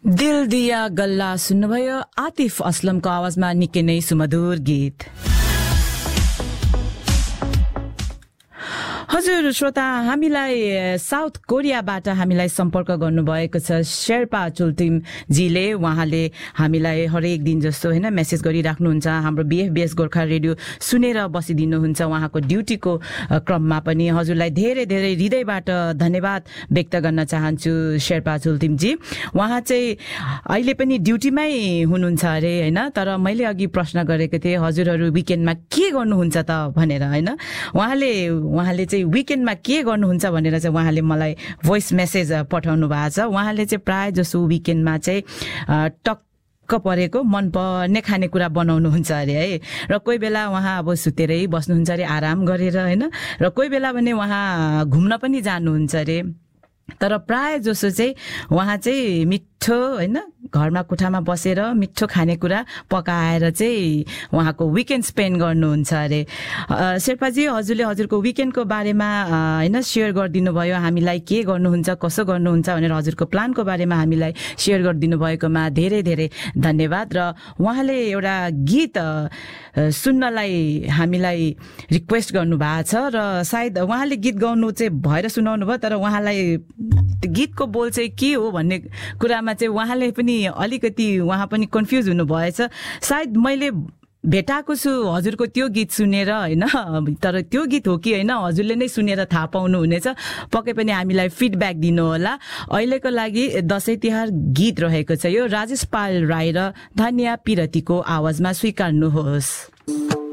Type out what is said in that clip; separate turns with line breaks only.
दिल दिया गल्ला सुन्नुभयो आतिफ असलमको आवाजमा निकै नै सुमधुर गीत। हजुर श्रोता, हामीलाई साउथ कोरियाबाट हामीलाई सम्पर्क गर्नुभएको छ शेर्पा चुल्तिम जीले। उहाँले हामीलाई हरेक दिन जस्तो हैन मेसेज गरिराख्नुहुन्छ, हाम्रो बीएफबीएस गोर्खा रेडियो सुनेर बसिदिनुहुन्छ उहाँको ड्युटीको क्रममा पनि। हजुरलाई धेरै धेरै हृदयबाट धन्यवाद व्यक्त गर्न चाहन्छु शेर्पा चुल्तिम जी। उहाँ चाहिँ अहिले पनि ड्युटीमै हुनुहुन्छ अरे हैन, तर मैले अघि प्रश्न गरेको थिएँ हजुरहरू विकेन्डमा के गर्नुहुन्छ त भनेर हैन। उहाँले चाहिँ विकेन्डमा के गर्नुहुन्छ भनेर चाहिँ उहाँले मलाई भोइस मेसेज पठाउनु भएको छ। उहाँले चाहिँ प्राय जसो विकेन्डमा चाहिँ टक्क परेको मनपर्ने खानेकुरा बनाउनुहुन्छ अरे है। र कोही बेला उहाँ अब सुतेरै बस्नुहुन्छ अरे आराम गरेर हैन, र कोही बेला भने उहाँ घुम्न पनि जानुहुन्छ अरे। तर प्राय जसो चाहिँ उहाँ चाहिँ मिठो हैन घरमा कोठामा बसेर मिठो खानेकुरा पकाएर चाहिँ उहाँको विकेन्ड स्पेन्ड गर्नुहुन्छ अरे। शेर्पाजी, हजुरले हजुरको विकेन्डको बारेमा हैन शेयर गरिदिनु भयो हामीलाई, के गर्नुहुन्छ कसो गर्नुहुन्छ भनेर हजुरको प्लानको बारेमा हामीलाई शेयर गरिदिनु भएकोमा धेरै धेरै धन्यवाद। र उहाँले एउटा गीत सुन्नलाई हामीलाई रिक्वेस्ट गर्नु भएको छ र सायद उहाँले गीत गाउनु चाहिँ भएर सुनाउनु भयो, तर उहाँलाई गीतको बोल चाहिँ के हो भन्ने कुरामा चाहिँ उहाँले पनि अलिकति उहाँ पनि कन्फ्युज हुनु भएछ। सायद मैले भेटाएको छु हजुरको त्यो गीत सुनेर हैन, तर त्यो गीत हो कि हैन हजुरले नै सुनेर थाहा पाउनु हुनेछ। पक्कै पनि हामीलाई फिडब्याक दिनु होला। अहिलेको लागि दशैं तिहार गीत रहेको छ यो, राजेश पाल राई र धन्या पिरतीको आवाजमा स्वीकार्नुहोस्।